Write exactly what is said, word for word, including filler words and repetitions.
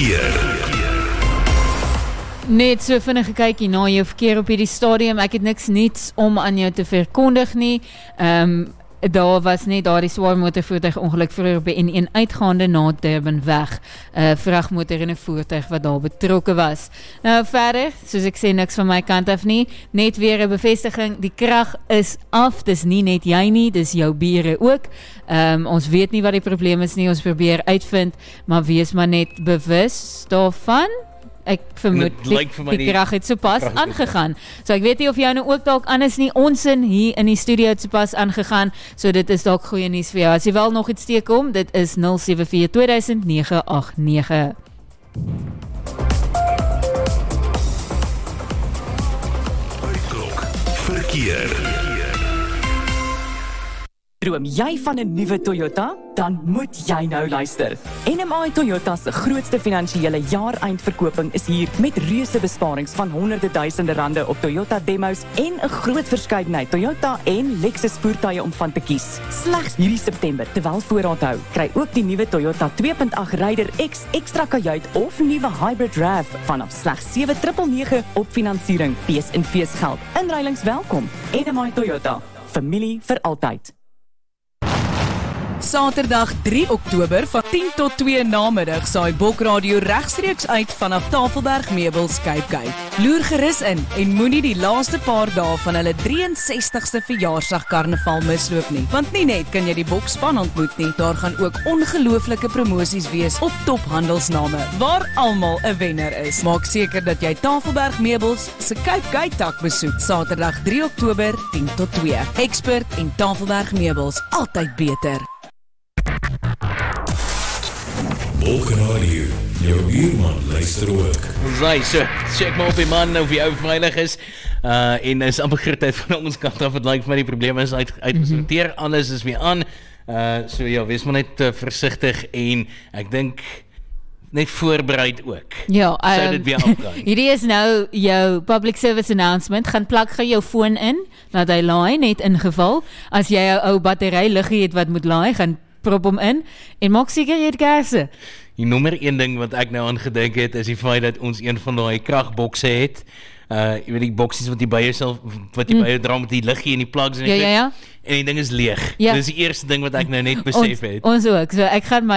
verkeer. Net so vinnige kykie na jou verkeer op hierdie stadium. Ek het niks niets om aan jou te verkondig nie. Um, daar was net daardie swaar motorvoertuig ongeluk vroeër op die N een uitgaande na Durban weg. 'n uh, vragmotor en 'n voertuig wat daar betrokke was. Nou verder, soos ek sê, niks van my kant af nie. Net weer 'n bevestiging, die krag is af. Dis nie net jy nie, dis jou bure ook. Um, ons weet nie wat die probleem is nie, ons probeer uitvind, maar wees maar net bewus daarvan. Ek vermoed die, die, die krag het so pas aangegaan. So ek weet nie of jou nou ook dalk anders nie. Ons in hier in die studio het so pas aangegaan. So dit is dalk goeie nuus vir jou. As jy wel nog iets teekom, dit is nul sewe vier twee duisend nege agt nege. Klok verkeer. Droom jy van 'n nuwe Toyota? Dan moet jy nou luister. N M I Toyota se grootste finansiële jaareindverkoping is hier met reuse besparings van honderde duisende rande op Toyota demos en 'n groot verskeidenheid Toyota en Lexus voertuie om van te kies. Slegs hierdie September, terwyl voorraad hou, kry ook die nuwe Toyota twee punt agt Raider X ekstra kajuit of nuwe Hybrid RAV vanaf slegs sewe nege nege op finansiering. Fees en feesgeld. Inruilings welkom. N M I Toyota. Familie vir altyd. Saterdag drie Oktober van tien tot twee namiddag saai Bokradio regstreeks uit vanaf Tafelberg Meubels Cape Gate. Loer gerus in en moenie die laaste paar dae van hulle drieënsestigste verjaarsdag karnaval misloop nie. Want nie net kan jy die bokspan ontmoet nie, daar gaan ook ongelooflike promosies wees op tophandelsname waar almal 'n wenner is. Maak seker dat jy Tafelberg Meubels se Cape Gate tak besoek. Saterdag drie Oktober tien tot twee. Expert en Tafelberg Meubels, altyd beter. Bokradio, jou buurman luister ook. Right, so check maar op die man of die ou veilig is. Uh, en is amper grootheid van ons kant af, het lyk vir my die probleme is uit, uitgesorteer, mm-hmm. Alles is weer aan. Uh, so ja, wees maar net uh, versigtig en ek dink net voorbereid ook. Ja, Sou um, dit weer afgaan. Hierdie is nou jou public service announcement. Gaan plak gou jou foon in, laat hy laai, net in geval. As jy jou ou battery liggie het wat moet laai, gaan prop hom in en maak seker jy het kersse. Die nommer een ding wat ek nou aan gedink het is die feit dat ons een van daai kragbokse het. Uh, jy weet die boksies wat jy by jouself wat jy mm. by jou dra met die liggie en die plugs en die ja, ja, ja. en die ding is leeg. Ja. Dis die eerste ding wat ek nou net besef ons, het. Ons ook. So ek gaan my